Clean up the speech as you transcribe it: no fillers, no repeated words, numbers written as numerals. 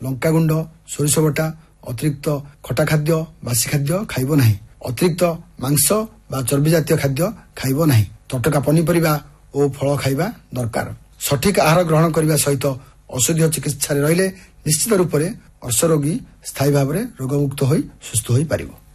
ଲଙ୍କା ଗୁଣ୍ଡ, ସୋରିଷ ବଟା, ଅତିରିକ୍ତ ଖଟା ଖାଦ୍ୟ, ବାସି ଖାଦ୍ୟ ଖାଇବ ନାହିଁ। ଅତିରିକ୍ତ ମାଂସ ବା ଚର୍ବି ଜାତୀୟ ଖାଦ୍ୟ ଖାଇବ ନାହିଁ। ତଟକା ପନିପରିବା ଓ ଫଳ ଖାଇବା ଦରକାର। ସଠିକ ଆହାର ଗ୍ରହଣ କରିବା ସହିତ ଔଷଧୀୟ ଚିକିତ୍ସାରେ ରହିଲେ ନିଶ୍ଚିତ ରୂପରେ ଅର୍ଶ ରୋଗୀ ସ୍ଥାୟୀ ଭାବରେ ରୋଗମୁକ୍ତ ହୋଇ ସୁସ୍ଥ ହୋଇପାରିବ।